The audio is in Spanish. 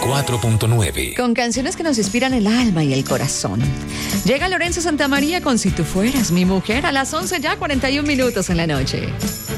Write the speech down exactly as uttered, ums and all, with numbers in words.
cuatro punto nueve. Con canciones que nos inspiran el alma y el corazón. Llega Lorenzo Santamaría con Si tú fueras mi mujer a las once ya cuarenta y un minutos en la noche.